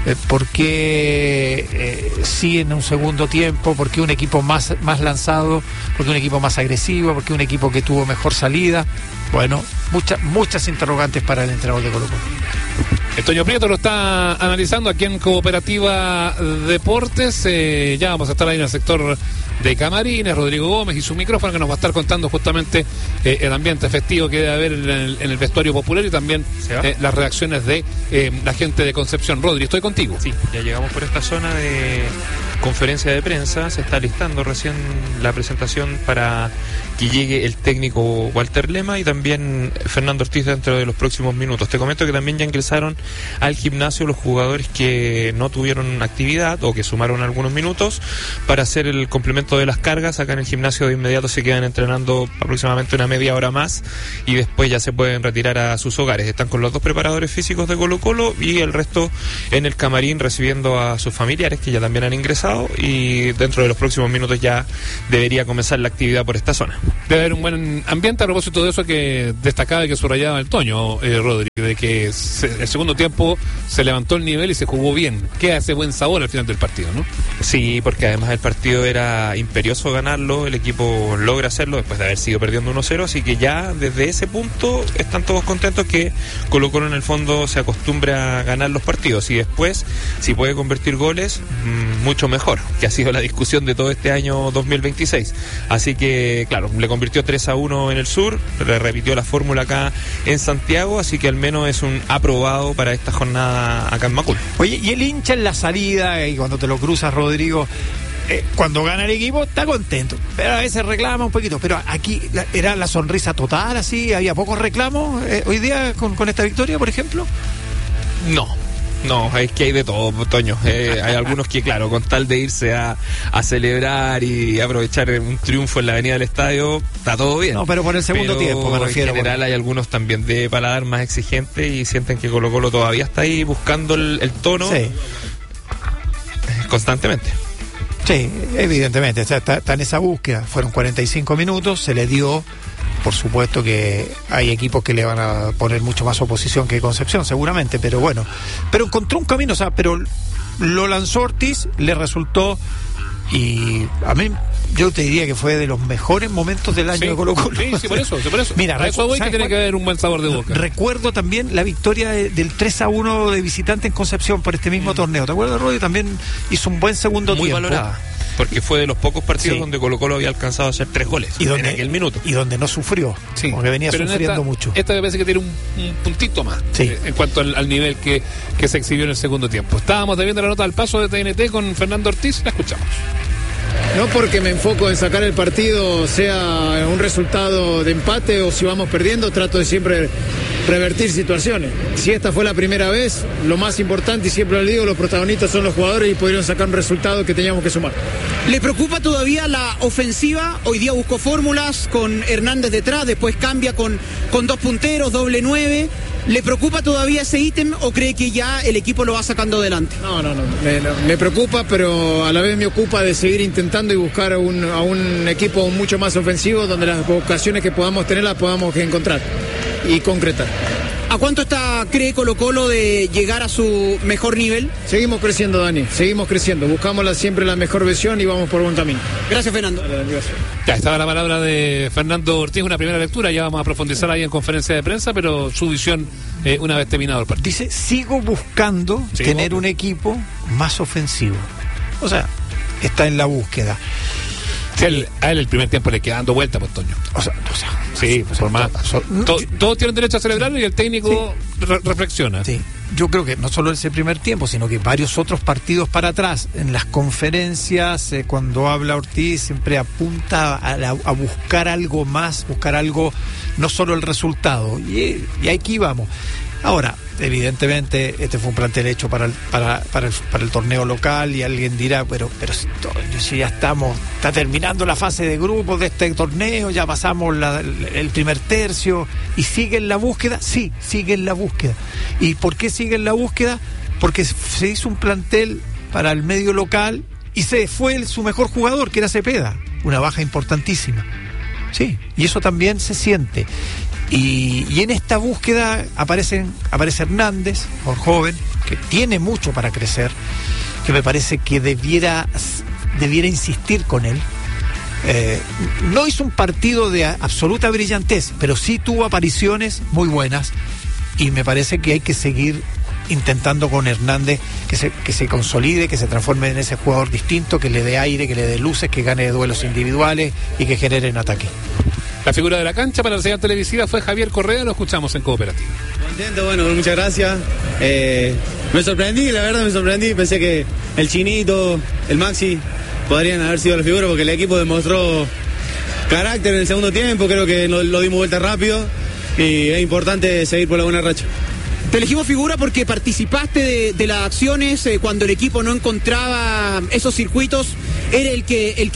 ¿Por qué sí en un segundo tiempo? ¿Por qué un equipo más lanzado? ¿Por qué un equipo más agresivo? ¿Por qué un equipo que tuvo mejor salida? Bueno, muchas interrogantes para el entrenador de Colo-Colo. Toño Prieto lo está analizando aquí en Cooperativa Deportes. Ya vamos a estar ahí en el sector de camarines, Rodrigo Gómez y su micrófono, que nos va a estar contando justamente el ambiente festivo que debe haber en el vestuario popular y también las reacciones de la gente de Concepción. Rodri, estoy contigo. Sí, ya llegamos por esta zona de conferencia de prensa. Se está listando recién la presentación para que llegue el técnico Walter Lema y también Fernando Ortiz dentro de los próximos minutos. Te comento que también ya ingresaron al gimnasio los jugadores que no tuvieron actividad o que sumaron algunos minutos para hacer el complemento de las cargas. Acá en el gimnasio de inmediato se quedan entrenando aproximadamente una media hora más y después ya se pueden retirar a sus hogares. Están con los dos preparadores físicos de Colo-Colo y el resto en el camarín recibiendo a sus familiares que ya también han ingresado, y dentro de los próximos minutos ya debería comenzar la actividad por esta zona. Debe haber un buen ambiente. A propósito de eso que destacaba y que subrayaba el Toño, Rodri, de que el segundo tiempo se levantó el nivel y se jugó bien. Queda ese buen sabor al final del partido, ¿no? Sí, porque además el partido era imperioso ganarlo, el equipo logra hacerlo después de haber sido perdiendo 1-0, así que ya desde ese punto están todos contentos que Colo-Colo en el fondo se acostumbra a ganar los partidos y después, si puede convertir goles, mucho mejor, que ha sido la discusión de todo este año 2026. Así que, claro, le convirtió 3-1 en el sur, le repitió la fórmula acá en Santiago, así que al menos es un aprobado para esta jornada acá en Macul. Oye, y el hincha en la salida, y cuando te lo cruzas, Rodrigo, cuando gana el equipo está contento, pero a veces reclama un poquito. Pero aquí era la sonrisa total, así, había pocos reclamos hoy día con esta victoria, por ejemplo. No, es que hay de todo, Toño. Hay algunos que, claro, con tal de irse a celebrar y aprovechar un triunfo en la avenida del estadio, está todo bien. No, pero por el segundo tiempo me refiero. En general hay algunos también de paladar más exigentes y sienten que Colo-Colo todavía está ahí buscando el tono, sí, constantemente. Sí, evidentemente, está en esa búsqueda. Fueron 45 minutos, se le dio. Por supuesto que hay equipos que le van a poner mucho más oposición que Concepción, seguramente, pero bueno. Pero encontró un camino, o sea, pero lo lanzó Ortiz, le resultó, y a mí, yo te diría que fue de los mejores momentos del año de Colo-Colo. Sí, por eso. Mira, eso voy, que tiene que haber un buen sabor de boca. Recuerdo también la victoria del 3-1 de visitante en Concepción por este mismo torneo. ¿Te acuerdas, Rodri? También hizo un buen segundo tiempo. Muy valorada. Porque fue de los pocos partidos donde Colo-Colo había alcanzado a hacer 3 goles en aquel minuto. Y donde no sufrió, porque venía sufriendo mucho. Esta me parece que tiene un puntito más en cuanto al nivel que se exhibió en el segundo tiempo. Estábamos viendo la nota al paso de TNT con Fernando Ortiz, la escuchamos. No porque me enfoco en sacar el partido, sea un resultado de empate o si vamos perdiendo, trato de siempre revertir situaciones. Si esta fue la primera vez, lo más importante, y siempre lo digo, los protagonistas son los jugadores y pudieron sacar un resultado que teníamos que sumar. ¿Le preocupa todavía la ofensiva? Hoy día buscó fórmulas con Hernández detrás, después cambia con 2 punteros, doble 9. ¿Le preocupa todavía ese ítem o cree que ya el equipo lo va sacando adelante? No. Me preocupa, pero a la vez me ocupa de seguir intentando y buscar a un equipo mucho más ofensivo donde las ocasiones que podamos tener las podamos encontrar y concretar. ¿A cuánto cree Colo-Colo de llegar a su mejor nivel? Seguimos creciendo, Dani, seguimos creciendo. Buscamos siempre la mejor versión y vamos por buen camino. Gracias, Fernando. Ya estaba la palabra de Fernando Ortiz, una primera lectura. Ya vamos a profundizar ahí en conferencia de prensa, pero su visión una vez terminado el partido. Dice, sigo buscando tener un equipo más ofensivo. O sea, está en la búsqueda. A él el primer tiempo le queda dando vuelta, pues, Toño. Sí, por más. Todos tienen derecho a celebrarlo y el técnico reflexiona. Sí. Yo creo que no solo ese primer tiempo, sino que varios otros partidos para atrás, en las conferencias, cuando habla Ortiz, siempre apunta a buscar algo más, buscar algo, no solo el resultado. Y aquí vamos. Ahora, evidentemente, este fue un plantel hecho para el torneo local, y alguien dirá, pero si ya está terminando la fase de grupos de este torneo, ya pasamos el primer tercio, y sigue en la búsqueda. Sí, sigue en la búsqueda. ¿Y por qué sigue en la búsqueda? Porque se hizo un plantel para el medio local y se fue su mejor jugador, que era Cepeda, una baja importantísima. Sí, y eso también se siente. Y en esta búsqueda aparece Hernández, por joven, que tiene mucho para crecer, que me parece que debiera insistir con él. No hizo un partido de absoluta brillantez, pero sí tuvo apariciones muy buenas, y me parece que hay que seguir intentando con Hernández que se consolide, que se transforme en ese jugador distinto, que le dé aire, que le dé luces, que gane duelos individuales y que genere en ataque. La figura de la cancha para la señal televisiva fue Javier Correa, lo escuchamos en Cooperativa. Contento, bueno, muchas gracias. Me sorprendí, la verdad me sorprendí, pensé que el Chinito, el Maxi podrían haber sido la figura, porque el equipo demostró carácter en el segundo tiempo, creo que lo dimos vuelta rápido y es importante seguir por la buena racha. Te elegimos figura porque participaste de las acciones cuando el equipo no encontraba esos circuitos, era el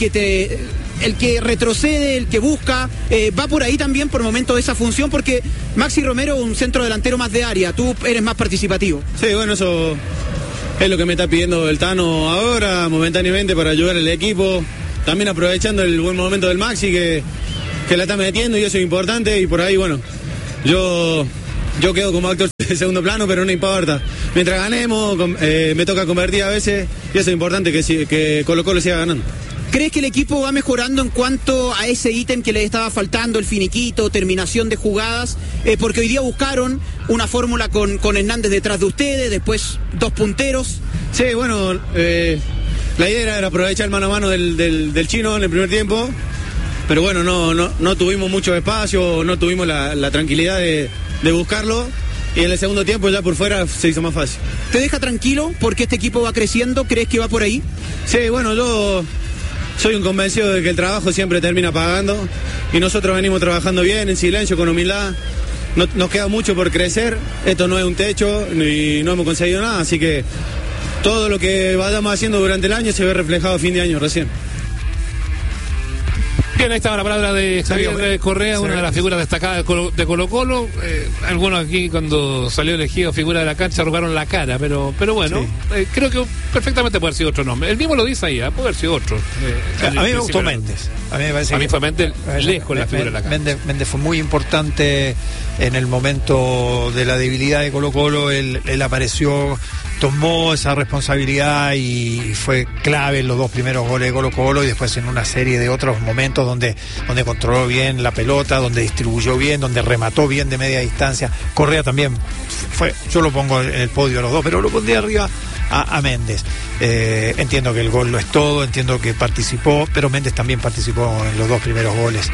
que retrocede, el que busca, va por ahí también por momentos esa función, porque Maxi Romero, un centro delantero más de área, tú eres más participativo. Sí, bueno, eso es lo que me está pidiendo el Tano ahora, momentáneamente, para ayudar al equipo, también aprovechando el buen momento del Maxi que la está metiendo, y eso es importante, y por ahí, bueno, yo quedo como actor de segundo plano, pero no importa. Mientras ganemos, me toca convertir a veces, y eso es importante, que Colo-Colo siga ganando. ¿Crees que el equipo va mejorando en cuanto a ese ítem que le estaba faltando, el finiquito, terminación de jugadas? Porque hoy día buscaron una fórmula con Hernández detrás de ustedes, después dos punteros. Sí, bueno, la idea era aprovechar el mano a mano del Chino en el primer tiempo, pero bueno, no tuvimos mucho espacio, no tuvimos la tranquilidad de buscarlo, y en el segundo tiempo ya por fuera se hizo más fácil. ¿Te deja tranquilo porque este equipo va creciendo? ¿Crees que va por ahí? Sí, bueno, yo soy un convencido de que el trabajo siempre termina pagando, y nosotros venimos trabajando bien, en silencio, con humildad. Nos queda mucho por crecer, esto no es un techo y no hemos conseguido nada, así que todo lo que vayamos haciendo durante el año se ve reflejado a fin de año recién. Bien, ahí estaba la palabra de Javier Correa, una de las figuras destacadas de Colo-Colo. Algunos aquí, cuando salió elegido figura de la cancha, arrugaron la cara, pero bueno, sí. Creo que perfectamente puede haber sido otro nombre. Él mismo lo dice ahí, puede haber sido otro. A mí me gustó Méndez. A mí fue Méndez lejos la figura de la cancha. Méndez fue muy importante en el momento de la debilidad de Colo-Colo. Él apareció, tomó esa responsabilidad y fue clave en los dos primeros goles de Colo-Colo, y después en una serie de otros momentos donde controló bien la pelota, donde distribuyó bien, donde remató bien de media distancia. Correa también yo lo pongo en el podio a los dos, pero lo pondría arriba a Méndez. Entiendo que el gol lo es todo, entiendo que participó, pero Méndez también participó en los dos primeros goles.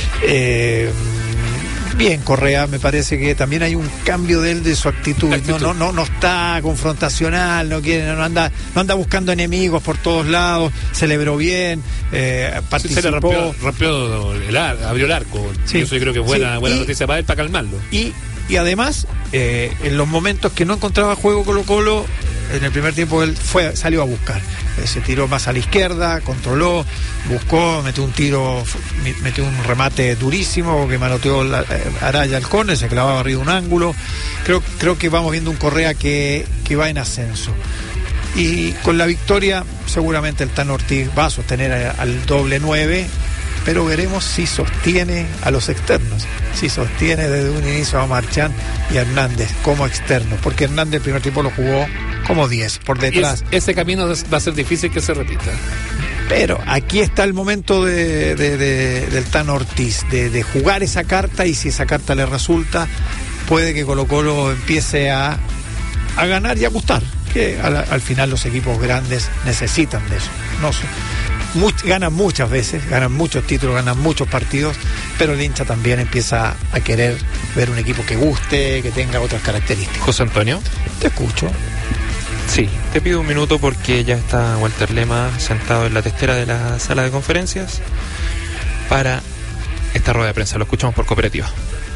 Bien, Correa, me parece que también hay un cambio de él, de su actitud. No está confrontacional, no anda buscando enemigos por todos lados, celebró bien, participó. Se le rompió abrió el arco. Sí, eso yo creo que es buena noticia para él, para calmarlo. Y además, en los momentos que no encontraba juego Colo-Colo, en el primer tiempo él salió a buscar. Se tiró más a la izquierda, controló, buscó, metió un remate durísimo que manoteó Araya al córner, se clavaba arriba de un ángulo. Creo que vamos viendo un Correa que va en ascenso. Y con la victoria, seguramente el Tano Ortiz va a sostener al doble 9, pero veremos si sostiene a los externos, si sostiene desde un inicio a Marchán y a Hernández como externos, porque Hernández el primer tiempo lo jugó como 10 por detrás. Ese camino va a ser difícil que se repita. Pero aquí está el momento del Tano Ortiz, de jugar esa carta, y si esa carta le resulta, puede que Colo-Colo empiece a ganar y a gustar, que al final los equipos grandes necesitan de eso. Ganan muchas veces, ganan muchos títulos, ganan muchos partidos, pero el hincha también empieza a querer ver un equipo que guste, que tenga otras características. José Antonio. Te escucho. Sí, te pido un minuto porque ya está Walter Lema sentado en la testera de la sala de conferencias para esta rueda de prensa. Lo escuchamos por Cooperativa.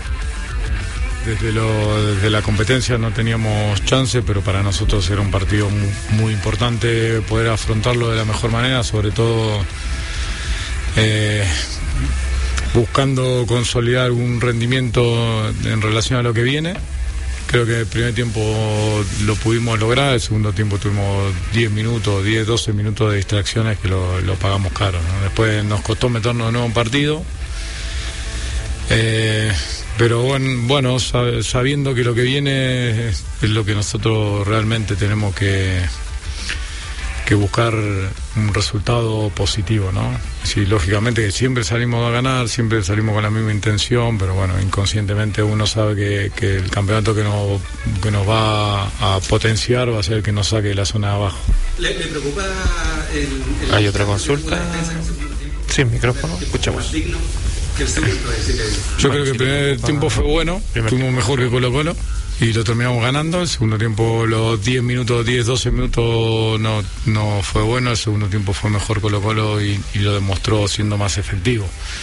Desde la competencia no teníamos chance, pero para nosotros era un partido muy importante poder afrontarlo de la mejor manera, sobre todo buscando consolidar un rendimiento en relación a lo que viene. Creo que el primer tiempo lo pudimos lograr, el segundo tiempo tuvimos 12 minutos de distracciones que lo pagamos caro, ¿no? Después nos costó meternos de nuevo en partido. Pero bueno, sabiendo que lo que viene es lo que nosotros realmente tenemos que buscar un resultado positivo, ¿no? Sí, lógicamente que siempre salimos a ganar, siempre salimos con la misma intención, pero bueno, inconscientemente uno sabe que el campeonato que nos va a potenciar va a ser el que nos saque de la zona de abajo. ¿Le preocupa ¿Hay otra consulta? Sí, micrófono, escuchamos. Yo creo que el primer tiempo fue bueno, fuimos mejor que Colo-Colo y lo terminamos ganando. El segundo tiempo, los 12 minutos no fue bueno. El segundo tiempo fue mejor Colo-Colo y lo demostró siendo más efectivo.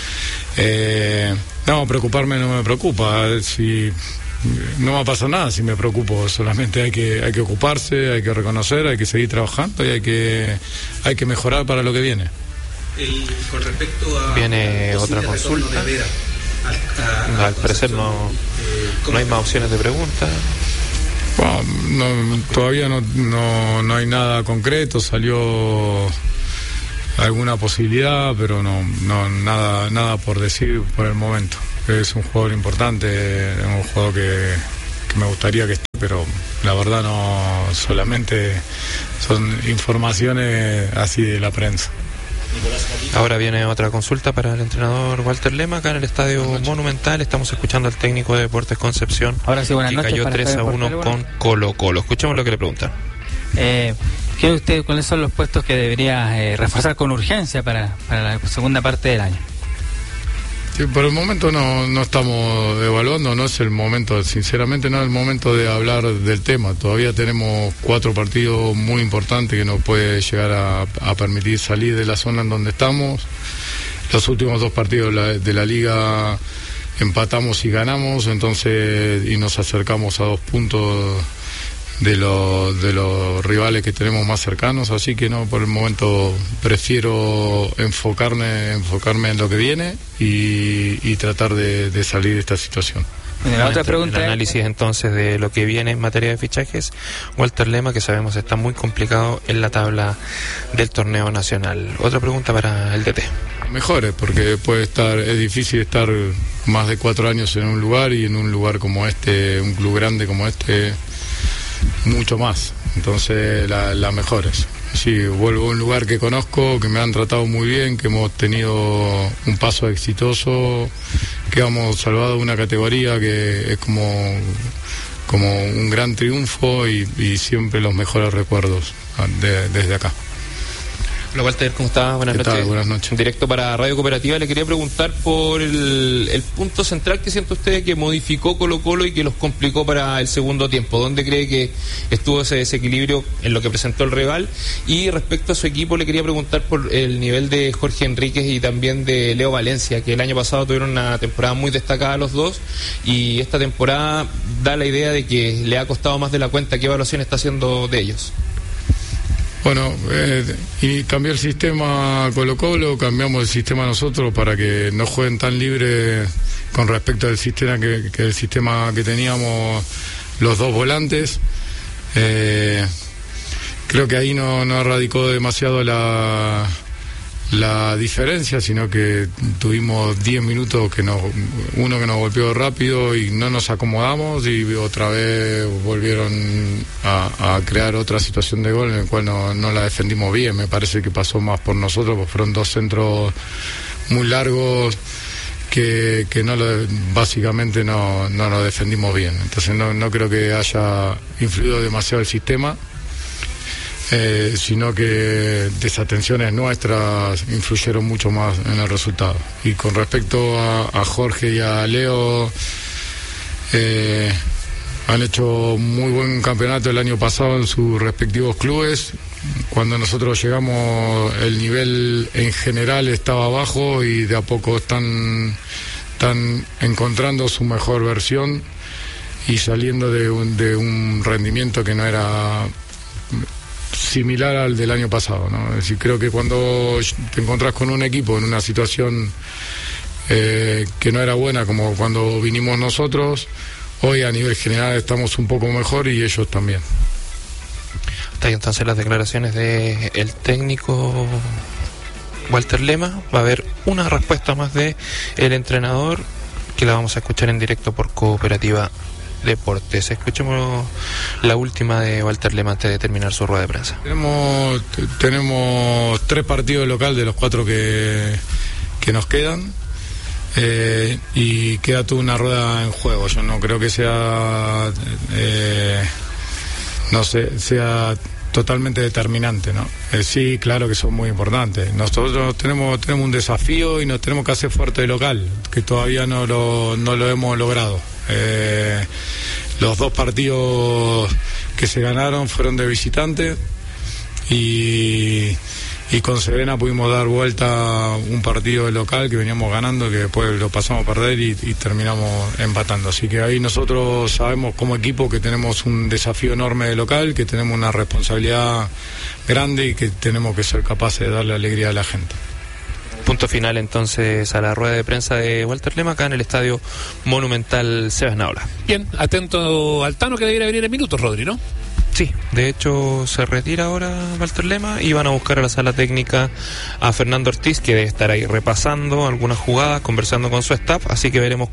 No, preocuparme no me preocupa. Si no va a pasar nada si me preocupo, solamente hay que ocuparse, hay que reconocer, hay que seguir trabajando y hay que mejorar para lo que viene. Con respecto a viene otra consulta. Al parecer no hay más opciones de pregunta. Bueno, todavía no hay nada concreto. Salió alguna posibilidad, pero no nada por decir por el momento. Es un jugador importante, es un jugador que me gustaría que esté, pero la verdad no, solamente son informaciones así de la prensa. Ahora viene otra consulta para el entrenador Walter Lema acá en el Estadio Monumental. Estamos escuchando al técnico de Deportes Concepción. Ahora sí, buenas noches. Cayó 3-1 con Colo-Colo. Escuchemos lo que le preguntan. ¿Cree usted cuáles son los puestos que debería reforzar con urgencia para la segunda parte del año? Sí, por el momento no estamos evaluando, no es el momento, sinceramente no es el momento de hablar del tema. Todavía tenemos 4 partidos muy importantes que nos puede llegar a permitir salir de la zona en donde estamos. Los últimos 2 partidos de la liga empatamos y ganamos, entonces y nos acercamos a 2 puntos de los rivales que tenemos más cercanos, así que no, por el momento prefiero enfocarme en lo que viene y tratar de salir de esta situación. Bueno, la otra pregunta, el análisis entonces de lo que viene en materia de fichajes, Walter Lema, que sabemos está muy complicado en la tabla del torneo nacional. Otra pregunta para el DT. Mejores, porque es difícil estar más de 4 años en un lugar y en un lugar como este, un club grande como este, mucho más. Entonces las mejores. Sí, vuelvo a un lugar que conozco, que me han tratado muy bien, que hemos tenido un paso exitoso, que hemos salvado una categoría que es como un gran triunfo y siempre los mejores recuerdos desde acá. Hola Walter, ¿cómo estás? Buenas noches. Buenas noches. En directo para Radio Cooperativa le quería preguntar por el punto central que siente usted que modificó Colo-Colo y que los complicó para el segundo tiempo. ¿Dónde cree que estuvo ese desequilibrio en lo que presentó el rival? Y respecto a su equipo le quería preguntar por el nivel de Jorge Enríquez y también de Leo Valencia, que el año pasado tuvieron una temporada muy destacada a los dos y esta temporada da la idea de que le ha costado más de la cuenta. ¿Qué evaluación está haciendo de ellos? Bueno, y cambió el sistema Colo-Colo, cambiamos el sistema nosotros para que no jueguen tan libre con respecto al sistema que el sistema que teníamos los 2 volantes. Creo que ahí no radicó demasiado la diferencia, sino que tuvimos 10 minutos uno que nos golpeó rápido y no nos acomodamos y otra vez volvieron a crear otra situación de gol en el cual no la defendimos bien. Me parece que pasó más por nosotros, porque fueron 2 centros muy largos que básicamente no lo defendimos bien. Entonces no creo que haya influido demasiado el sistema. Sino que desatenciones nuestras influyeron mucho más en el resultado. Y con respecto a Jorge y a Leo, han hecho muy buen campeonato el año pasado en sus respectivos clubes. Cuando nosotros llegamos el nivel en general estaba bajo y de a poco están encontrando su mejor versión y saliendo de un rendimiento que no era similar al del año pasado, ¿no? Es decir, creo que cuando te encontrás con un equipo en una situación que no era buena como cuando vinimos nosotros, hoy a nivel general estamos un poco mejor y ellos también. Hasta ahí entonces las declaraciones del técnico Walter Lema. Va a haber una respuesta más de el entrenador que la vamos a escuchar en directo por Cooperativa Deportes. Escuchemos la última de Walter Lema antes de terminar su rueda de prensa. Tenemos 3 partidos local de los 4 que nos quedan. Y queda toda una rueda en juego. Yo no creo que sea sea totalmente determinante, ¿no? Sí, claro que son muy importantes. Nosotros tenemos un desafío y nos tenemos que hacer fuerte de local, que todavía no lo hemos logrado. Los 2 partidos que se ganaron fueron de visitante y con Serena pudimos dar vuelta un partido de local que veníamos ganando, que después lo pasamos a perder y terminamos empatando. Así que ahí nosotros sabemos como equipo que tenemos un desafío enorme de local, que tenemos una responsabilidad grande y que tenemos que ser capaces de darle alegría a la gente. Punto final entonces a la rueda de prensa de Walter Lema acá en el Estadio Monumental Sebas Naula. Bien, atento al Tano que debería venir en minutos, Rodri, ¿no? Sí, de hecho se retira ahora Walter Lema y van a buscar a la sala técnica a Fernando Ortiz, que debe estar ahí repasando algunas jugadas, conversando con su staff, así que veremos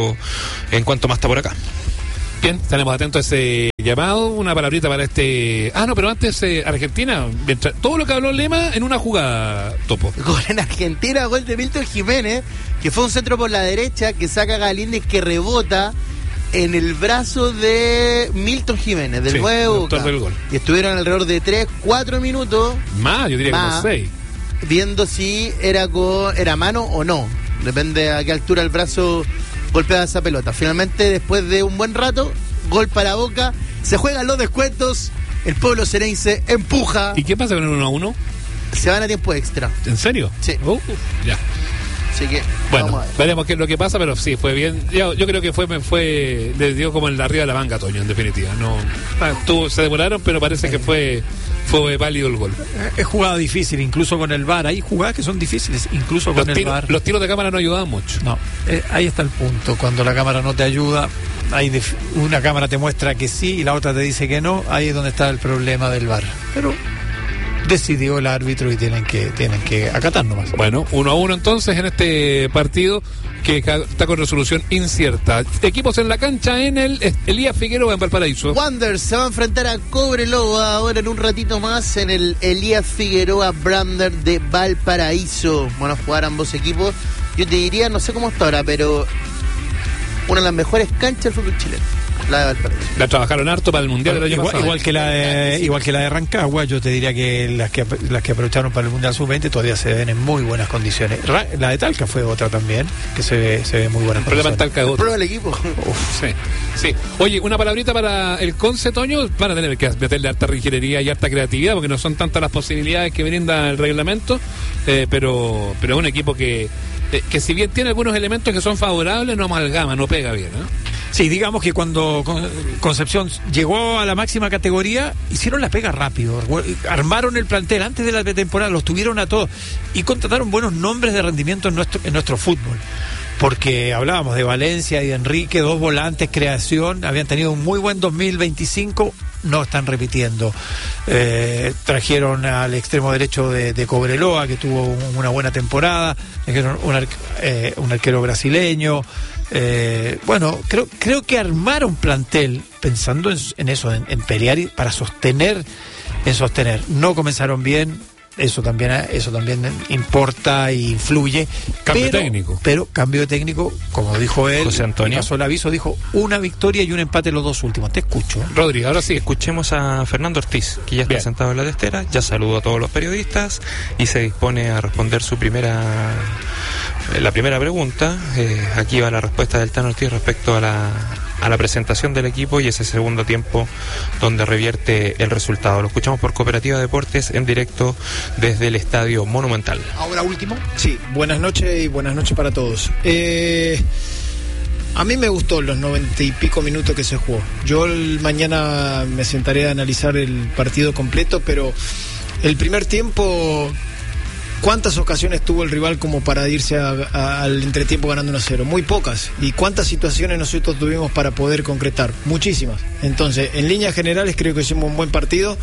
en cuánto más está por acá. Bien, estaremos atentos a ese llamado, una palabrita para este... pero antes Argentina, todo lo que habló Lema en una jugada, Topo. Gol en Argentina, gol de Milton Jiménez, que fue un centro por la derecha, que saca a Galíndez, que rebota en el brazo de Milton Jiménez, del 9 de Boca. Del gol. Y estuvieron alrededor de 3-4 minutos. Más, yo diría que como 6. Viendo si era mano o no. Depende a qué altura el brazo golpeaba esa pelota. Finalmente, después de un buen rato, gol para Boca. Se juegan los descuentos. El pueblo serense empuja. ¿Y qué pasa con el 1-1? Se van a tiempo extra. ¿En serio? Sí. Ya. Así que, bueno, veremos qué es lo que pasa, pero sí, fue bien. Yo creo que le dio como en la arriba de la banca, Toño, en definitiva. Se demoraron, pero parece que fue válido el gol. Es jugada difícil, incluso con el VAR. Hay jugadas que son difíciles, incluso con el VAR. Los tiros de cámara no ayudaban mucho. No, ahí está el punto. Cuando la cámara no te ayuda, una cámara te muestra que sí y la otra te dice que no. Ahí es donde está el problema del VAR. Pero decidió el árbitro y tienen que acatar nomás. Bueno, 1-1 entonces en este partido que está con resolución incierta. Equipos en la cancha en el Elías Figueroa en Valparaíso. Wanderers se va a enfrentar a Cobreloa ahora en un ratito más en el Elías Figueroa Brander de Valparaíso. Bueno, jugar ambos equipos. Yo te diría, no sé cómo está ahora, pero una de las mejores canchas del fútbol chileno. La de Valparaíso. La trabajaron harto para el Mundial del año pasado. Igual que la de Rancagua, yo te diría que las que aprovecharon para el Mundial Sub-20 todavía se ven en muy buenas condiciones. La de Talca fue otra también, que se ve muy buena. El problema en Talca es otro. Prueba el equipo. Sí. Oye, una palabrita para el Conce, Toño. Van a tener que meterle harta ingeniería y harta creatividad, porque no son tantas las posibilidades que brinda el reglamento, pero es un equipo que si bien tiene algunos elementos que son favorables, no amalgama, no pega bien, ¿no? Sí, digamos que cuando Concepción llegó a la máxima categoría, hicieron la pega rápido, armaron el plantel antes de la temporada, los tuvieron a todos y contrataron buenos nombres de rendimiento en nuestro fútbol. Porque hablábamos de Valencia y de Enrique, 2 volantes, creación, habían tenido un muy buen 2025, no están repitiendo. Trajeron al extremo derecho de Cobreloa, que tuvo una buena temporada, trajeron un arquero brasileño. Bueno, creo que armaron plantel pensando en eso, en pelear y para sostener. No comenzaron bien. Eso también importa e influye. Cambio técnico. Pero cambio de técnico, como dijo él, José Antonio. pasó el aviso, dijo una victoria y un empate en los 2 últimos. Te escucho. Rodri, ahora sí, escuchemos a Fernando Ortiz, que ya está sentado en la testera, ya saludó a todos los periodistas y se dispone a responder la primera pregunta. Aquí va la respuesta del Tano Ortiz respecto a la presentación del equipo y ese segundo tiempo donde revierte el resultado. Lo escuchamos por Cooperativa Deportes en directo desde el Estadio Monumental. Ahora último. Sí, buenas noches y buenas noches para todos. A mí me gustó los 90 y pico minutos que se jugó. Yo mañana me sentaré a analizar el partido completo, pero el primer tiempo... ¿Cuántas ocasiones tuvo el rival como para irse al entretiempo ganando 1-0? Muy pocas. ¿Y cuántas situaciones nosotros tuvimos para poder concretar? Muchísimas. Entonces, en líneas generales creo que hicimos un buen partido,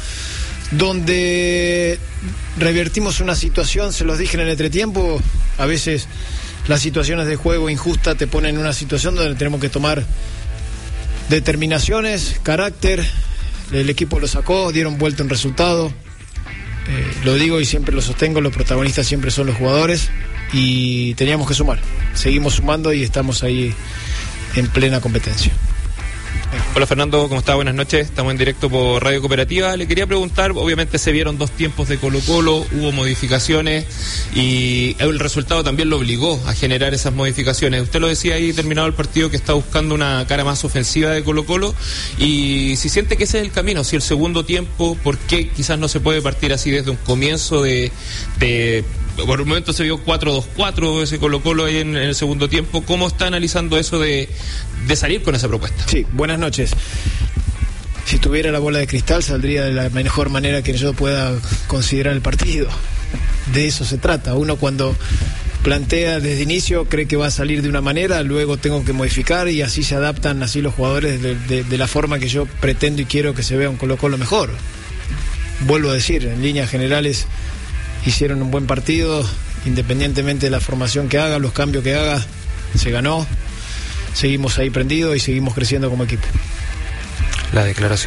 donde revertimos una situación, se los dije en el entretiempo, a veces las situaciones de juego injusta te ponen en una situación donde tenemos que tomar determinaciones, carácter. El equipo lo sacó, dieron vuelta en resultado. Lo digo y siempre lo sostengo, los protagonistas siempre son los jugadores y teníamos que sumar. Seguimos sumando y estamos ahí en plena competencia. Hola Fernando, ¿cómo está? Buenas noches, estamos en directo por Radio Cooperativa. Le quería preguntar, obviamente se vieron 2 tiempos de Colo-Colo, hubo modificaciones y el resultado también lo obligó a generar esas modificaciones. Usted lo decía ahí terminado el partido que está buscando una cara más ofensiva de Colo-Colo y si siente que ese es el camino, si el segundo tiempo, ¿por qué quizás no se puede partir así desde un comienzo de por un momento se vio 4-2-4 ese Colo-Colo ahí en el segundo tiempo? ¿Cómo está analizando eso de salir con esa propuesta? Sí, buenas noches. Si tuviera la bola de cristal saldría de la mejor manera que yo pueda considerar el partido. De eso se trata. Uno cuando plantea desde inicio cree que va a salir de una manera, luego tengo que modificar y así se adaptan así los jugadores de la forma que yo pretendo y quiero que se vea un Colo-Colo mejor. Vuelvo a decir, en líneas generales hicieron un buen partido, independientemente de la formación que haga, los cambios que haga, se ganó, seguimos ahí prendidos y seguimos creciendo como equipo. La declaración